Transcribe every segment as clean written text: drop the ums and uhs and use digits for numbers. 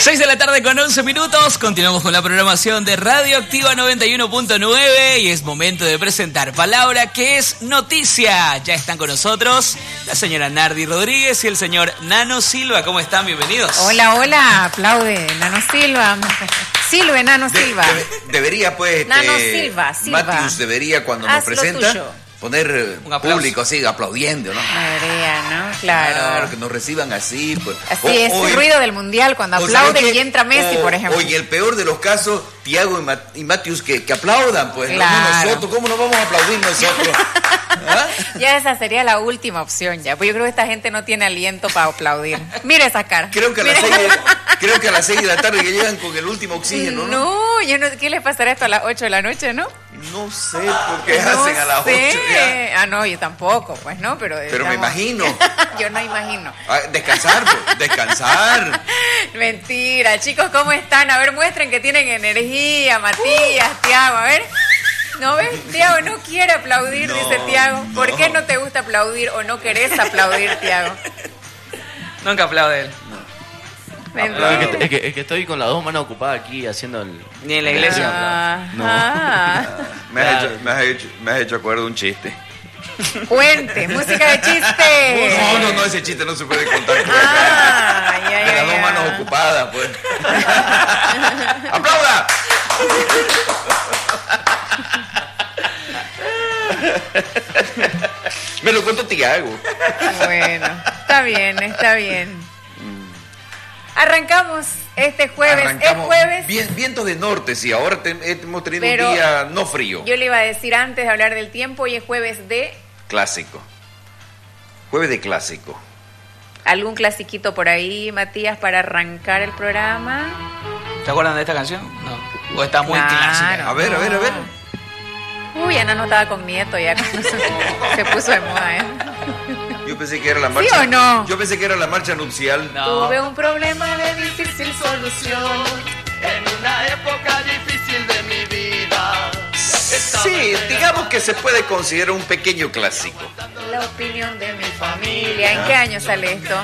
6 de la tarde con 11 minutos. Continuamos con la programación de Radio Activa 91.9 y es momento de presentar palabra que es noticia. Ya están con nosotros la señora Nardi Rodríguez y el señor Nano Silva. ¿Cómo están? Bienvenidos. Hola, hola. Aplaude, Nano Silva. Silve, Nano Silva. Debería, pues, Nano Silva. Matthews debería, cuando nos presenta, poner un público así, aplaudiendo, ¿no? Debería, ¿no? Claro. Que nos reciban así. Pues. Así, ese ruido del mundial cuando aplauden y entra Messi, por ejemplo. Oye, el peor de los casos, Thiago y Matthews que aplaudan, pues. Claro. No nosotros, ¿cómo no vamos a aplaudir nosotros? ¿Ah? Ya esa sería la última opción, ya. Pues yo creo que esta gente no tiene aliento para aplaudir. Mira esa cara. Creo que a las 6 de la tarde que llegan con el último oxígeno, ¿no? No, yo no, ¿qué les pasará esto a las 8 de la noche, no? No sé por qué hacen a las 8 ya. Ah, no, yo tampoco, pues no, pero me imagino. Yo no imagino. Descansar, pues, descansar. Mentira, chicos, ¿cómo están? A ver, muestren que tienen energía, Matías, Thiago, a ver. ¿No ves? Thiago no quiere aplaudir, dice Thiago. ¿Por qué no te gusta aplaudir o no querés aplaudir, Thiago? Nunca aplaude él. Es que estoy con las dos manos ocupadas aquí haciendo el... Ni en la iglesia. Me has hecho acuerdo de un chiste. Cuente, música de chiste. No, ese chiste no se puede contar. Ya. Las dos manos ocupadas, pues. ¡Aplauda! Me lo cuento Thiago. Bueno, está bien. Arrancamos este jueves. Es jueves. Vientos de norte, sí. Ahora hemos tenido un día no frío. Yo le iba a decir antes de hablar del tiempo, y es jueves de... Clásico. Jueves de clásico. ¿Algún clasiquito por ahí, Matías, para arrancar el programa? ¿Se acuerdan de esta canción? No. ¿O está muy clásica? A ver. Uy, Ana no estaba con nieto ya. Se puso de moda, ¿eh? Yo pensé que era la marcha. ¿Sí o no? Yo pensé que era la marcha nupcial. No. Tuve un problema de difícil solución en una época difícil de mi vida. Sí, digamos que se puede considerar un pequeño clásico. La opinión de mi familia. ¿En qué año sale esto?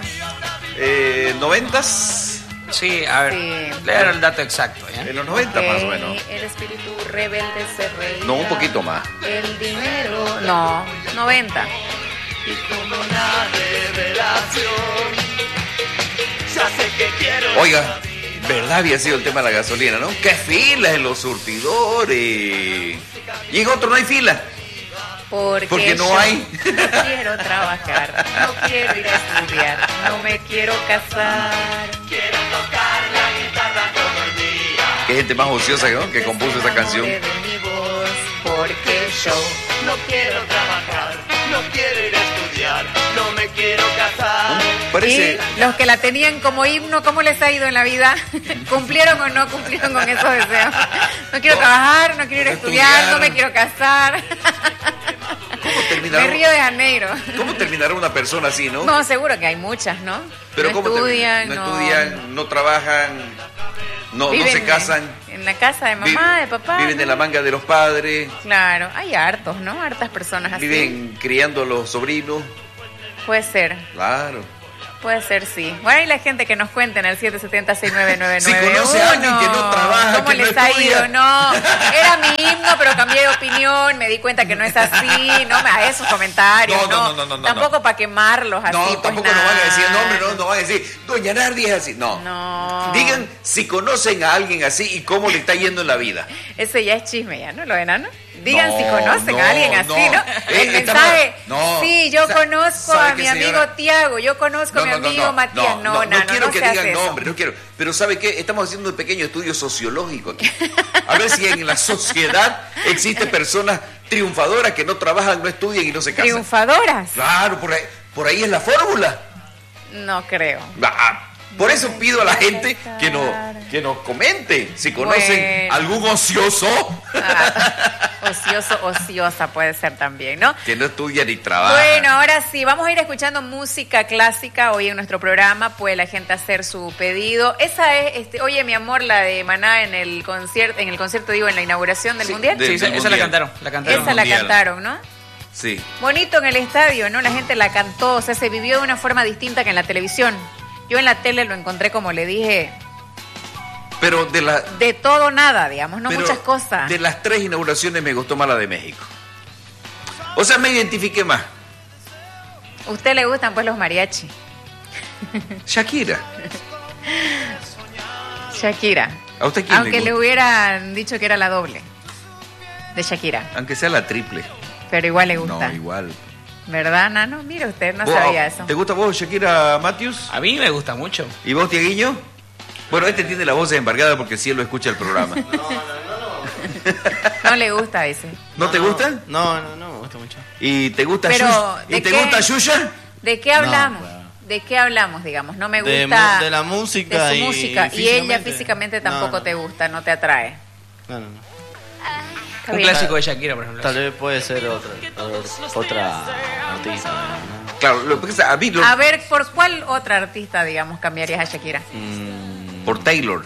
90s. Sí, a ver. Sí. Leer el dato exacto, ¿ya? En los 90 más o menos. El espíritu rebelde se reía. No, un poquito más. El dinero. No, 90. Y como una revelación, ya sé que quiero. Oiga, ¿verdad había sido el tema de la gasolina, no? ¡Qué filas en los surtidores! Y en otro no hay fila. Porque no hay. No quiero trabajar, no quiero ir a estudiar, no me quiero casar. Quiero tocar la guitarra todo el día. Qué gente más ociosa, ¿no? Que compuso esa canción. De mi voz, porque yo no quiero trabajar, no quiero ir a estudiar, no me quiero casar. Parece... Y los que la tenían como himno, ¿cómo les ha ido en la vida? ¿Cumplieron o no cumplieron con esos deseos? No quiero trabajar, no quiero ir a estudiar, no me quiero casar. Me Río de Janeiro. ¿Cómo terminará una persona así, no? No, seguro que hay muchas, ¿no? Pero no ¿cómo estudian, no estudian, no trabajan, no se casan. En la casa de mamá, de papá. Viven de la manga de los padres. Claro, hay hartos, ¿no? Hartas personas así. Viven criando a los sobrinos. Puede ser. Claro. Puede ser, sí. Bueno, y la gente que nos cuente en el 770-6999. Si conoce a alguien que no trabaja, ¿cómo que les no ha estudia? ido? No, era mi himno, pero cambié de opinión, me di cuenta que no es así. No me hagas esos comentarios. No. Tampoco para quemarlos así. No, pues tampoco nada. nos van a decir el nombre, no van a decir, Doña Nardi es así. No. Digan si conocen a alguien así y cómo le está yendo en la vida. Ese ya es chisme, ¿ya no? Lo de Nano. Digan si conocen a alguien así, ¿no? El mensaje, sí, yo conozco a mi amigo Thiago, yo conozco a mi amigo Matías. No quiero que digan nombre, no quiero. Pero ¿sabe qué? Estamos haciendo un pequeño estudio sociológico aquí. A ver si en la sociedad existen personas triunfadoras que no trabajan, no estudian y no se casan. ¿Triunfadoras? Claro, por ahí es la fórmula. No creo. Por eso pido a la gente que nos comente si conocen algún ocioso. Ociosa puede ser también, ¿no? Que no estudia ni trabaja. Bueno, ahora sí, vamos a ir escuchando música clásica hoy en nuestro programa. Puede la gente hacer su pedido. Esa es, oye, mi amor, la de Maná en el concierto, en la inauguración del Mundial. Sí, esa la cantaron. Esa la cantaron, ¿no? Sí. Bonito en el estadio, ¿no? La gente la cantó, o sea, se vivió de una forma distinta que en la televisión. Yo en la tele lo encontré, como le dije, Pero de todo nada, digamos, no muchas cosas. De las 3 inauguraciones me gustó más la de México. O sea, me identifiqué más. ¿Usted le gustan pues los mariachi? Shakira. ¿A usted quién Aunque le le hubieran dicho que era la doble de Shakira. Aunque sea la triple. Pero igual le gusta. No, igual. ¿Verdad, Nano? Mira, usted no sabía eso. ¿Te gusta vos, Shakira Matthews? A mí me gusta mucho. ¿Y vos, Tiaguillo? Bueno, este tiene la voz embargada porque sí él lo escucha el programa. No le gusta ese. ¿No te gusta? No, me gusta mucho. ¿Y te gusta Pero, ¿Y te gusta Yuya? ¿De qué hablamos? No, claro. ¿De qué hablamos, digamos? No me gusta... De la música. De su música. Y ella físicamente. físicamente tampoco No. te gusta, no te atrae. No. Está Un bien. clásico de Shakira, por ejemplo. Tal vez puede ser otra artista, ¿no? Claro, lo que pasa, a mí A ver, ¿por cuál otra artista, digamos, cambiarías a Shakira? por Taylor.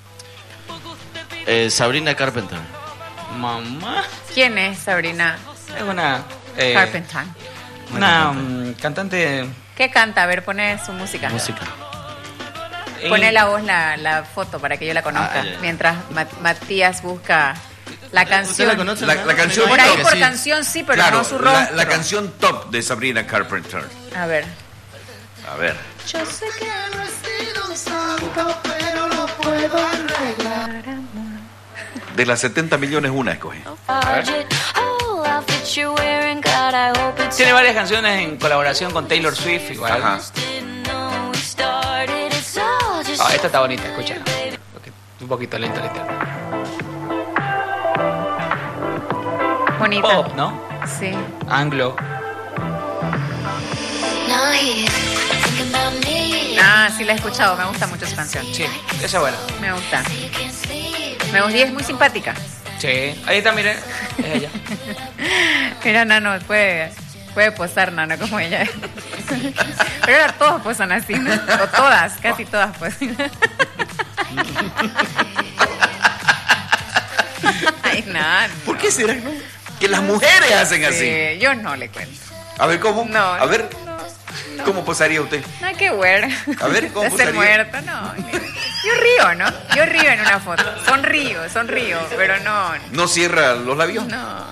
Sabrina Carpenter. Mamá. ¿Quién es Sabrina Es una Carpenter? cantante. ¿Qué canta? A ver, pone su música. eh, Pone la voz, la foto para que yo la conozca. ya. Mientras Matías busca la canción. ¿Usted la conoce? La canción Por ahí que por sí. canción sí, pero Claro, no su rostro. la canción top de Sabrina Carpenter. A ver. A ver. Yo sé que no he sido un santo, pero lo puedo arreglar, amor. De las 70 millones, una escoge. Tiene varias canciones en colaboración con Taylor Swift, igual. Ajá. Esta está bonita, escúchala. Un poquito lento. Bonita. Pop, ¿no? Sí. Anglo. Ah, sí la he escuchado, me gusta mucho su canción. Sí, esa es buena. Me gusta. Y es muy simpática. Sí, ahí está, mire. Es ella. Mira, Nano, puede posar, Nano, como ella es. Pero ahora todos posan así, ¿no? O todas, casi todas posan. Ay, Nano. ¿Por qué será, no? Que las mujeres hacen así. Sí, yo no le cuento. A ver, ¿cómo? No. A ver, ¿cómo posaría usted? No, qué güera. A ver, ¿cómo Hacer posaría? muerto, no. Yo río, ¿no? Yo río en una foto. Sonrío, pero no. ¿No cierra los labios? No.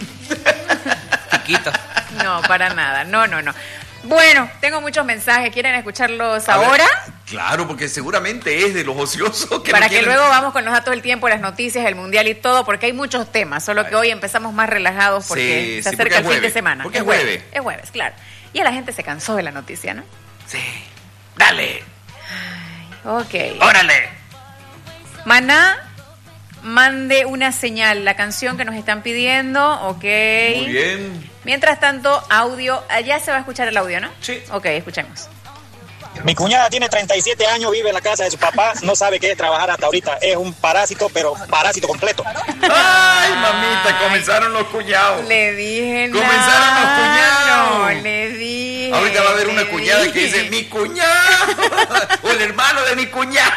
Chiquito. No, para nada. No. Bueno, tengo muchos mensajes. ¿Quieren escucharlos A ver, ahora? claro, porque seguramente es de los ociosos que Para no que quieren- luego vamos con los datos del tiempo, las noticias, el mundial y todo, porque hay muchos temas. Solo que hoy empezamos más relajados porque Sí, se sí, acerca porque el es fin de jueves. semana. Porque es jueves. Es jueves, claro. Y a la gente se cansó de la noticia, ¿no? Sí. Dale. Ok. Órale. Maná, mande una señal, la canción que nos están pidiendo, ok. Muy bien. Mientras tanto, audio, allá se va a escuchar el audio, ¿no? Sí. Ok, escuchemos. Mi cuñada tiene 37 años, vive en la casa de su papá, no sabe qué es trabajar hasta ahorita. Es un parásito, pero parásito completo. Ay, mamita, comenzaron los cuñados. Le dije Comenzaron los cuñados. No, le dije. Ahorita va a haber una le cuñada que dije. dice, mi cuñado, o el hermano de mi cuñado.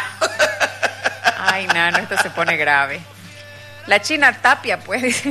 Ay, Nano, esto se pone grave. La China Tapia, pues, dice.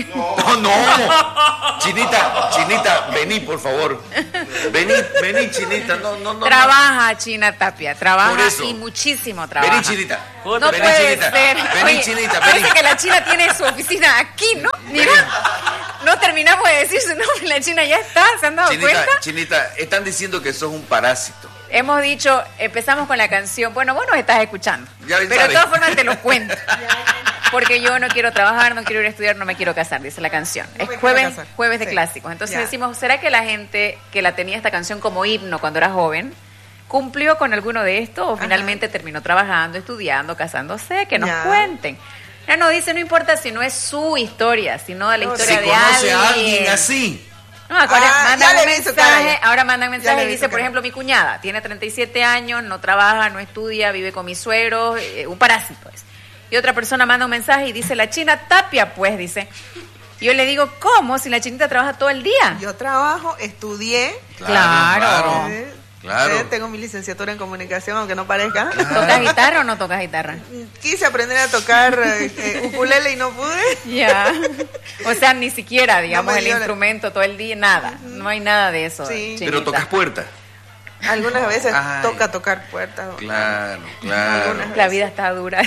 No. Chinita, vení, por favor. Vení, Chinita. No. Trabaja China Tapia, Por trabaja eso. y muchísimo trabaja. Vení, Chinita. No Vení, puede Chinita. ser. Vení, Oye, Chinita, parece vení. que la China tiene su oficina aquí, ¿no? Mira, no terminamos de decir su nombre, la China ya está, ¿se han dado cuenta? Chinita, están diciendo que sos un parásito. Hemos dicho, empezamos con la canción. Bueno, vos nos estás escuchando. Ya Pero de sabes. todas formas te lo cuento. Porque yo no quiero trabajar, no quiero ir a estudiar, no me quiero casar, dice la canción. Es jueves de clásicos. Entonces Ya. decimos, ¿será que la gente que la tenía esta canción como himno cuando era joven cumplió con alguno de estos o finalmente terminó trabajando, estudiando, casándose? Que nos Ya. cuenten. Ya nos dice, no importa si no es su historia, sino de la No, historia Se de conoce a alguien. alguien así. No, ahora Ah, mandan ya un le vi su cara mensaje, ya. ahora mandan mensaje le y vi dice, su por cara. ejemplo, mi cuñada tiene 37 años, no trabaja, no estudia, vive con mis suegros, un parásito es. Y otra persona manda un mensaje y dice, la China Tapia, pues, dice. Yo le digo, ¿cómo? Si la chinita trabaja todo el día. Yo trabajo, estudié. Claro. Claro. Tengo mi licenciatura en comunicación, aunque no parezca. ¿Tocas guitarra o no tocas guitarra? Quise aprender a tocar ukulele y no pude. Ya. O sea, ni siquiera, digamos, No me el dio la- instrumento todo el día, nada. No hay nada de eso. Sí. Chinita. Pero tocas puertas. Algunas veces Ay. toca tocar puertas. Claro. La vida está dura.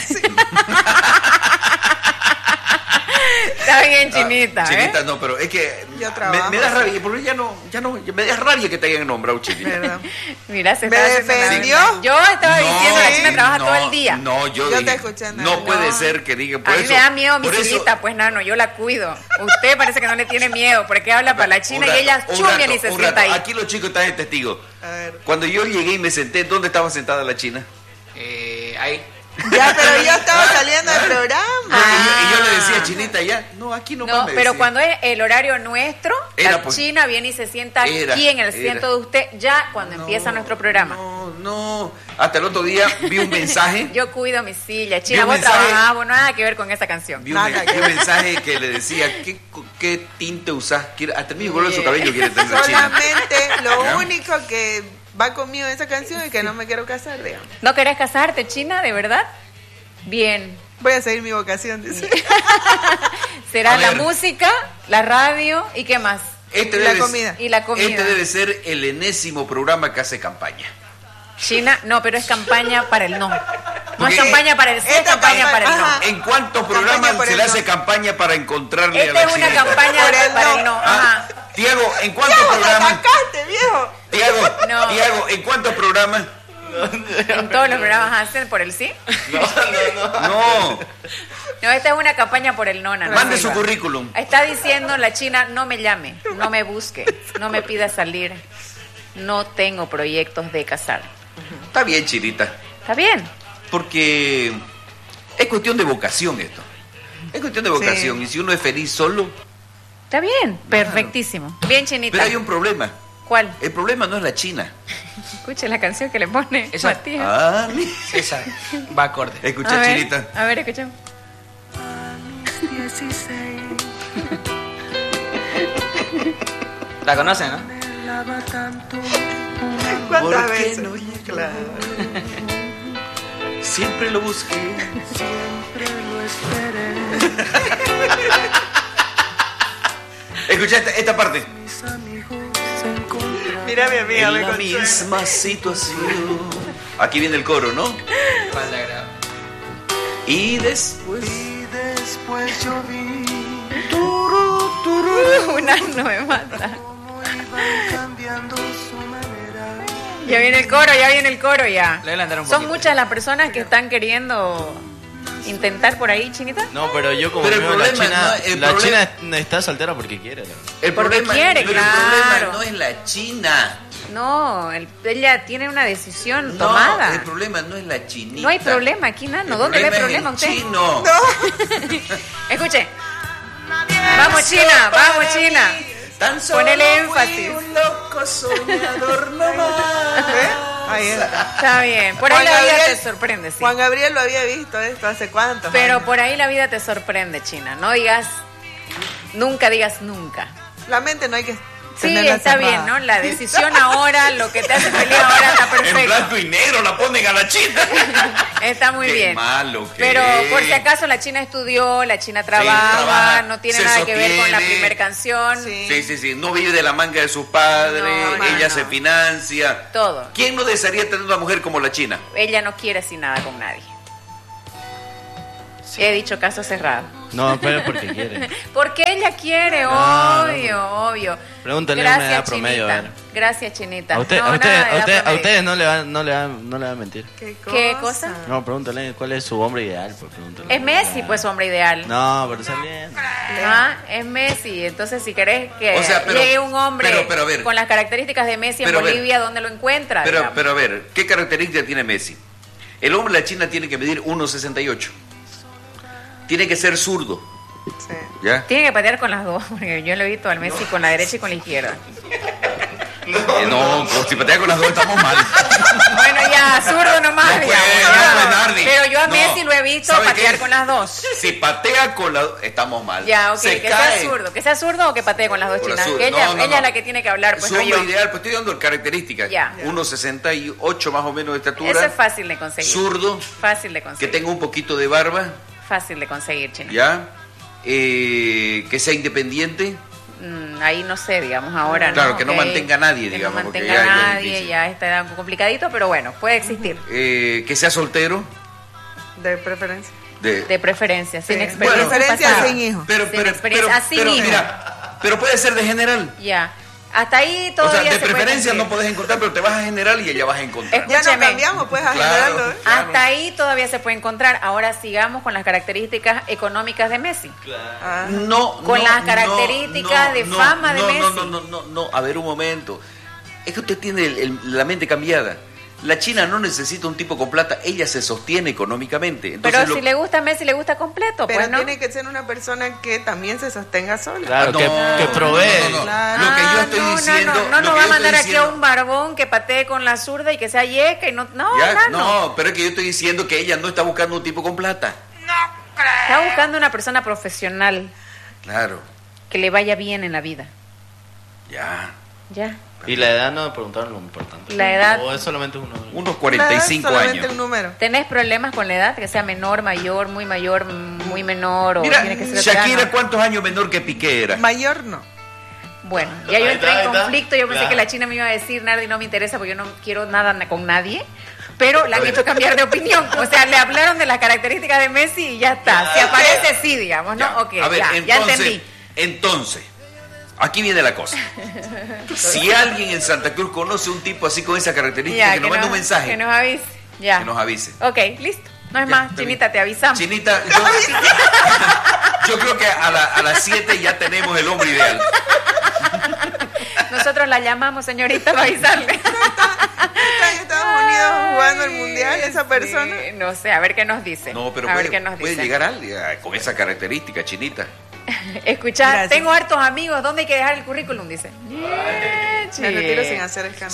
Está bien, Chinita. Chinita, no, pero es que Yo trabajo, me da sí. rabia, porque ya no, me da rabia que te hayan nombrado Chinita. ¿Verdad? Mira, se ¿Me está haciendo la defendió? verdad. Yo estaba diciendo, la China trabaja todo el día. No, yo Yo dije, te escuché, no no. puede ser que diga por A mí eso. me da miedo mi por eso- Silita, pues nano, yo la cuido. Usted parece que no le tiene miedo, porque habla para la China Un y ella rato, un chumbia rato, ni se un sienta rato. ahí. Aquí los chicos están de testigo. A ver. Cuando yo llegué y me senté, ¿dónde estaba sentada la China? Ahí. Ya, pero yo estaba saliendo del programa. Y yo le decía, Chinita, ya, no, aquí no No, me pero decía. cuando es el horario nuestro, Era, la pues. China viene y se sienta Era, aquí en el era. asiento de usted ya cuando empieza nuestro programa. No. Hasta el otro día vi un mensaje. Yo cuido mi silla. China, un vos mensaje. trabajás, vos nada que ver con esa canción. Vi un, Nada que vi un ver. mensaje que le decía, ¿qué tinte usás? Hasta el mismo color de su cabello quiere tener la China. Solamente lo ¿Ya? único que va conmigo en esa canción es que no me quiero casar, digamos. ¿No querés casarte, China, de verdad? Bien. Voy a seguir mi vocación, dice. Será A la ver. música, la radio y qué más. Este Y la debe- comida. Y la comida. Este debe ser el enésimo programa que hace campaña. China, no, pero es campaña para el no. No Porque es campaña para el sí, es esta campaña para el no. ajá. ¿En cuántos Campaña programas por se el le no. hace campaña para encontrarle a Esta la es una Chinita? campaña Por el para no. el no. Ah, Ajá. Tiago, ¿en cuántos ¡Viejo, me programas? atacaste, viejo! No. Tiago, ¿en cuántos programas? En todos los programas hacen por el sí. No, No, esta es una campaña por el no, Nana mande su Silva. currículum. Está diciendo la China, no me llame, no me busque, no me pida salir. No tengo proyectos de casar. Está bien, Chinita, ¿Está bien? porque es cuestión de vocación esto. Es cuestión de vocación, Sí. y si uno es feliz solo, Está bien, perfectísimo. Bien, Chinita. pero hay un problema. ¿Cuál? El problema no es la China. Escuche la canción que le pone Esa. Matías. Ah, Esa va acorde. escucha, A ver, Chinita. a ver, escuchemos. ¿La conocen, no? ¿Cuántas ¿Por qué veces? no llega? Claro. Siempre lo busqué. Escucha esta parte. Mira, mi amiga, En me la consuela. misma situación. Aquí viene el coro, ¿no? ¿Cuál la grabo? Y después. yo vi Una no me mata. cambiando su manera. Ya viene el coro, ya viene el coro, ya. Le voy a adelantar un Son poquito. muchas las personas que están queriendo intentar por ahí, Chinita. No, pero yo como Pero el veo problema la no- China el está soltera porque quiere. El Porque problema, quiere, pero claro. el problema no es la China. No, ella tiene una decisión No, tomada. el problema no es la chinita. No hay problema aquí, Nano. El ¿Dónde ve problema problema es usted? el chino. Escuche. Vamos, China, vamos, China. Tan solo Ponele fui énfasis. un loco soñador nomás. Ahí está. Está bien. Por ahí Juan la vida Gabriel- te sorprende, sí. Juan Gabriel lo había visto esto hace cuánto. Pero años? por ahí la vida te sorprende, China. No digas, nunca digas nunca. La mente no hay que Sí, tenerla está cerrada. bien, ¿no? La decisión ahora, lo que te hace feliz ahora está En perfecto. blanco y negro la ponen a la China. Está muy Qué bien. malo que Pero es. por si acaso la China estudió, la China trabaja, trabaja, no tiene se nada que ver con la sostiene. primera canción. Sí. Sí. No vive de la manga de sus padres. No, ella no. se financia. Todo. ¿Quién no desearía tener una mujer como la China? Ella no quiere así nada con nadie. He dicho caso cerrado. No, pero porque quiere. Porque ella quiere, No, obvio. Pregúntale a una edad Gracias, promedio, Chinita. a ver. Gracias, Chinita. A usted, No, a usted, nada de a edad usted, a promedio. ustedes no le va a mentir. ¿Qué cosa? No, pregúntale cuál es su hombre ideal, pues pregúntale. Es Messi, pues, su hombre ideal. No, pero está bien. Ah, es Messi. Entonces, si querés que O sea, pero- llegue un hombre pero a ver. con las características de Messi en Pero a ver. Bolivia, ¿dónde lo encuentra? Pero digamos? a ver, ¿qué característica tiene Messi? El hombre de la China tiene que medir 1,68. Tiene que ser zurdo. Sí. ¿Ya? Tiene que patear con las dos, porque yo lo he visto al Messi con la derecha y con la izquierda. No, pues, si patea con las dos estamos mal. Bueno, ya, zurdo nomás, No puede, digamos. no puede, Nardi. Pero yo a No. Messi lo he visto ¿Sabe patear qué? con las dos. Si patea con las dos, estamos mal. Ya, ok, Se que cae. sea zurdo. Que sea zurdo o que patee con las dos Por la chinas. zurda. Que ella, No, no, ella no. es la que tiene que hablar, pues Su no hombre yo. ideal, pues estoy dando características. Ya. 1,68 más o menos de estatura. Eso es fácil de conseguir. Zurdo, Fácil de que conseguir. tenga un poquito de barba, Fácil de conseguir, China. ¿ya? Que sea independiente, ahí no sé, digamos, ahora Claro, no. que no mantenga a nadie, que digamos. no porque mantenga a ya es nadie, difícil. ya está algo complicadito, pero bueno, puede existir. Que sea soltero. De preferencia. De preferencia, sin Sí. experiencia. Bueno, preferencia pasada. sin hijos. Pero, Sin pero, experiencia, así pero, mismo. mira, pero puede ser de general. Ya. Hasta ahí O todavía sea, de se puede preferencia cumplir. no podés encontrar, pero te vas a general y allá vas a encontrar. Ya Escúcheme. no cambiamos, pues, a Claro. generarlo, ¿eh? Claro. Hasta ahí todavía se puede encontrar. Ahora sigamos con las características económicas de Messi. Ah. No, Con no, las características de fama de Messi. No, a ver un momento. Es que usted tiene la mente cambiada. La China no necesita un tipo con plata, ella se sostiene económicamente. Entonces, Pero si le gusta a Messi, le gusta completo, Pero pues, ¿no? tiene que ser una persona que también se sostenga sola. Claro, que provee. Claro. Lo que yo Ah, estoy no, diciendo... No, lo que va a yo mandar estoy aquí a diciendo- un barbón que patee con la zurda y que sea yeca y no... No, Ya, nano. no, pero es que yo estoy diciendo que ella no está buscando un tipo con plata. Está buscando una persona profesional Claro, que le vaya bien en la vida. ya. Ya. Y la edad no me preguntaron lo importante. La edad- O es solamente uno. Unos La 45 edad es solamente años. un número. ¿Tenés problemas con la edad? Que sea menor, mayor, muy menor o Mira, tiene que ser Shakira, veterano? ¿cuántos años menor que Piqué era? Mayor no. Bueno, ya yo Ahí entré en está, ahí está. conflicto, yo pensé Claro. que la China me iba a decir, Nardi, no me interesa porque yo no quiero nada con nadie, pero la han hecho cambiar de opinión. O sea, le hablaron de las características de Messi y ya está. Si aparece, sí, digamos, ¿no? Ya. Ok, A ver, ya entendí. entonces, aquí viene la cosa. Si alguien en Santa Cruz conoce un tipo así con esa característica, Ya, que nos mande un mensaje, Que nos avise. Ya. que nos avise. Ok, listo. No es Ya, más, está Chinita, bien. te avisamos. Chinita, yo creo que a las 7 ya tenemos el hombre ideal. Nosotros la llamamos, señorita, para avisarle. Está en Estados Unidos jugando el mundial esa persona. Sí, no sé, a ver qué nos dice. No, pero a ver puede, qué nos puede dice. llegar alguien con esa característica, Chinita. Escuchá, Gracias. tengo hartos amigos, ¿dónde hay que dejar el currículum? Dice. Me retiro sin hacer escándalo.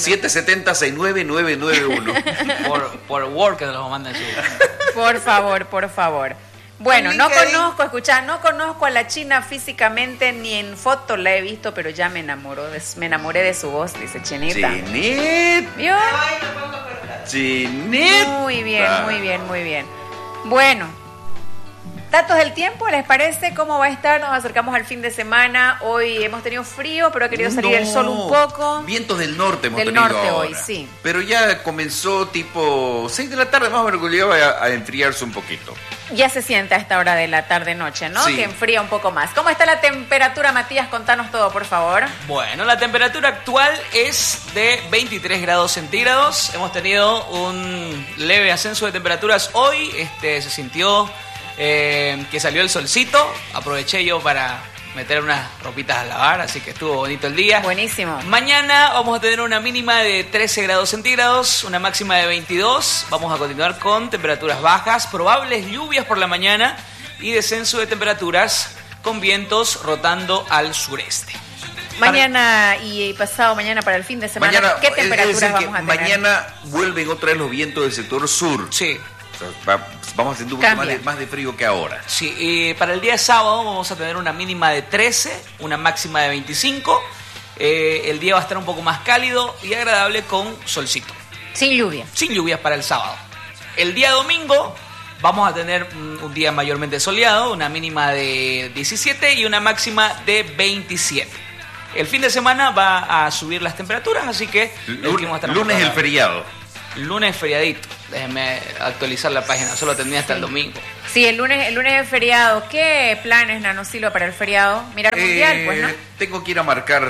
770-69991. Por Word que nos lo mandan su... Por favor, por favor. Bueno, En no LinkedIn. conozco, escuchá, no conozco a la China físicamente, ni en foto la he visto, pero ya me enamoré de su voz, dice Chinita. Chinita. ¿Vio? Chinita. Muy bien, muy bien, muy bien. Bueno, datos del tiempo, ¿les parece? ¿Cómo va a estar? Nos acercamos al fin de semana. Hoy hemos tenido frío, pero ha querido salir el sol un poco. Vientos del norte hemos Del tenido norte ahora. hoy, sí. Pero ya comenzó tipo 6 de la tarde, más o menos, que ya va a enfriarse un poquito. Ya se siente a esta hora de la tarde-noche, ¿no? Sí. Que enfría un poco más. ¿Cómo está la temperatura, Matías? Contanos todo, por favor. Bueno, la temperatura actual es de 23 grados centígrados. Hemos tenido un leve ascenso de temperaturas hoy. Se sintió que salió el solcito. Aproveché yo para meter unas ropitas a lavar, así que estuvo bonito el día. Buenísimo. Mañana vamos a tener una mínima de 13 grados centígrados, una máxima de 22. Vamos a continuar con temperaturas bajas, probables lluvias por la mañana y descenso de temperaturas con vientos rotando al sureste. Mañana y pasado mañana para el fin de semana, ¿qué es temperaturas decir, que vamos a tener? mañana vuelven otra vez los vientos del sector sur. Sí. O sea, vamos haciendo un poquito Cambia. más de frío que ahora. Sí, y para el día de sábado vamos a tener una mínima de 13, una máxima de 25. El día va a estar un poco más cálido y agradable con solcito. Sin lluvia. Sin lluvias para el sábado. El día domingo vamos a tener un día mayormente soleado, una mínima de 17 y una máxima de 27. El fin de semana va a subir las temperaturas, así que el clima va a estar un poco Lunes el agradable. feriado. Lunes feriadito. Déjenme actualizar la página, solo tendría hasta el domingo. Sí, el lunes es feriado. ¿Qué planes, Nano Silva, para el feriado? Mirar mundial, pues, ¿no? Tengo que ir a marcar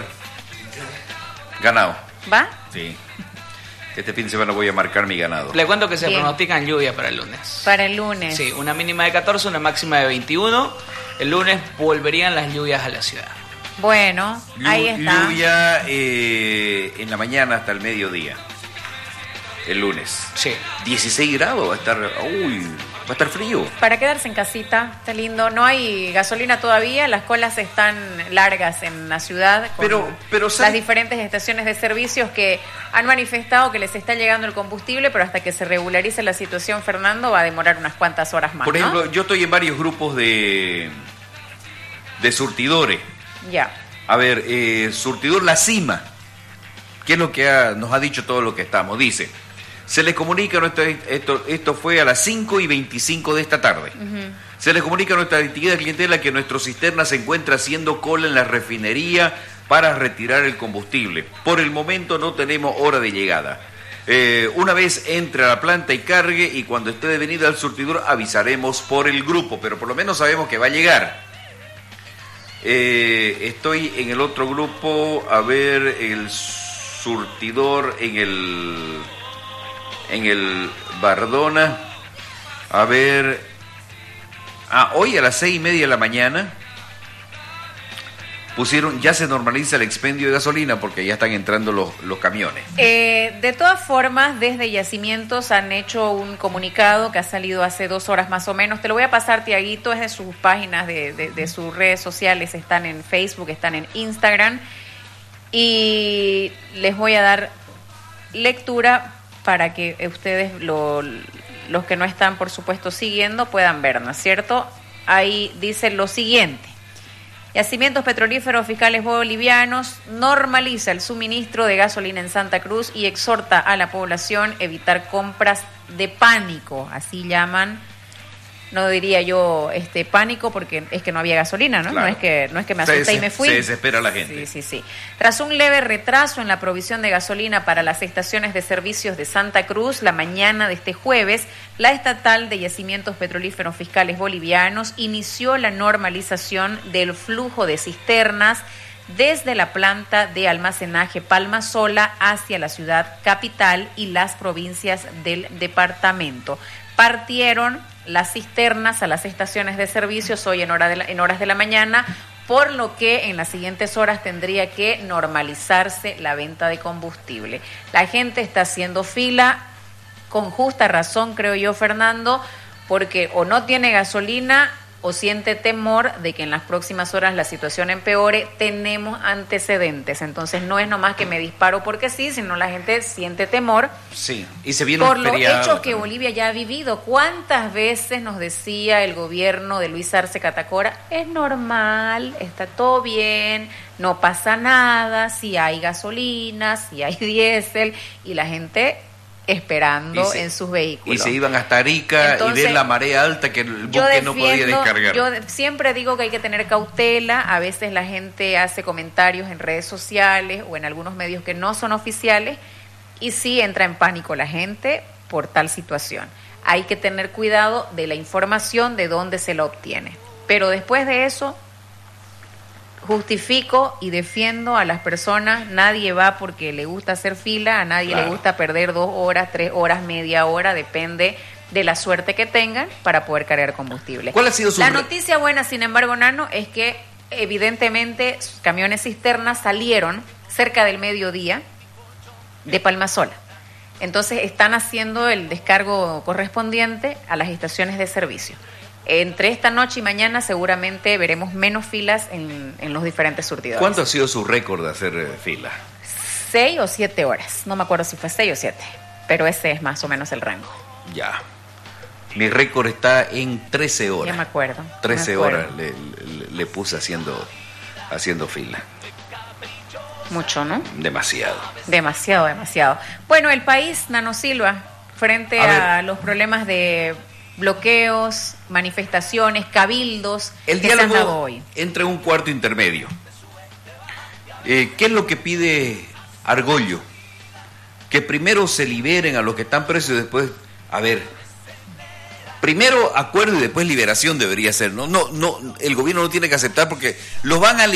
ganado. ¿Va? Sí. Este fin de semana voy a marcar mi ganado. Le cuento que se Bien. pronostican lluvias para el lunes. Para el lunes. Sí, una mínima de 14, una máxima de 21. El lunes volverían las lluvias a la ciudad. Bueno, ahí está. Lluvia en la mañana hasta el mediodía. El lunes. Sí. 16 grados va a estar. Uy, va a estar frío. Para quedarse en casita, está lindo. No hay gasolina todavía, las colas están largas en la ciudad con Pero las ¿sabe? diferentes estaciones de servicios que han manifestado que les está llegando el combustible, pero hasta que se regularice la situación, Fernando, va a demorar unas cuantas horas más, Por ¿no? ejemplo, yo estoy en varios grupos de surtidores. Ya. A ver, surtidor La Cima. ¿Qué es lo que nos ha dicho todo lo que estamos? Dice, Se les comunica, esto fue a las 5:25 de esta tarde. Se les comunica a nuestra distinguida clientela que nuestro cisterna se encuentra haciendo cola en la refinería para retirar el combustible. Por el momento no tenemos hora de llegada. Una vez entre a la planta y cargue, y cuando esté de venida al surtidor avisaremos por el grupo, pero por lo menos sabemos que va a llegar. Estoy en el otro grupo, a ver, el surtidor en el Bardona, a ver, hoy a las 6:30 de la mañana pusieron, ya se normaliza el expendio de gasolina porque ya están entrando los camiones. De todas formas, desde Yacimientos han hecho un comunicado que ha salido hace 2 horas más o menos. Te lo voy a pasar, Tiaguito, es de sus páginas, de sus redes sociales, están en Facebook, están en Instagram, y les voy a dar lectura para que ustedes, los que no están, por supuesto, siguiendo, puedan ver, ¿no es cierto? Ahí dice lo siguiente: Yacimientos Petrolíferos Fiscales Bolivianos normaliza el suministro de gasolina en Santa Cruz y exhorta a la población a evitar compras de pánico, así llaman. No diría yo pánico porque es que no había gasolina, ¿no? Claro. No es que me asusté y me fui. Se desespera la gente. Sí. Tras un leve retraso en la provisión de gasolina para las estaciones de servicios de Santa Cruz, la mañana de este jueves, la estatal de Yacimientos Petrolíferos Fiscales Bolivianos inició la normalización del flujo de cisternas desde la planta de almacenaje Palma Sola hacia la ciudad capital y las provincias del departamento. Partieron las cisternas a las estaciones de servicios hoy en horas de la mañana, por lo que en las siguientes horas tendría que normalizarse la venta de combustible. La gente está haciendo fila, con justa razón, creo yo, Fernando, porque o no tiene gasolina o siente temor de que en las próximas horas la situación empeore. Tenemos antecedentes, entonces no es nomás que me disparo porque sí, sino la gente siente temor. Sí, y se viene por un los feriado hechos que también. Bolivia ya ha vivido. ¿Cuántas veces nos decía el gobierno de Luis Arce Catacora? Es normal, está todo bien, no pasa nada, si hay gasolina, si hay diésel, y la gente esperando en sus vehículos. Y se iban hasta Arica. Entonces, y ven la marea alta que el buque no podía descargar. Yo siempre digo que hay que tener cautela. A veces la gente hace comentarios en redes sociales o en algunos medios que no son oficiales y sí entra en pánico la gente por tal situación. Hay que tener cuidado de la información, de dónde se la obtiene. Pero después de eso, justifico y defiendo a las personas. Nadie va porque le gusta hacer fila, a nadie le gusta perder 2 horas, 3 horas, media hora, depende de la suerte que tengan para poder cargar combustible. ¿Cuál ha sido su... La noticia buena, sin embargo, Nano, es que evidentemente sus camiones cisternas salieron cerca del mediodía de Palma Sola. Entonces están haciendo el descargo correspondiente a las estaciones de servicio. Entre esta noche y mañana seguramente veremos menos filas en los diferentes surtidores. ¿Cuánto ha sido su récord de hacer fila? 6 o 7 horas. No me acuerdo si fue 6 o 7, pero ese es más o menos el rango. Ya. Mi récord está en 13 horas. Ya me acuerdo. 13 horas le puse haciendo fila. Mucho, ¿no? Demasiado. Demasiado. Bueno, el país, Nano Silva, frente a los problemas de bloqueos, manifestaciones, cabildos, el que se han dado diálogo hoy. entra en un cuarto intermedio. ¿Qué es lo que pide Argollo? Que primero se liberen a los que están presos y después, primero acuerdo y después liberación debería ser. No, el gobierno no tiene que aceptar porque los van a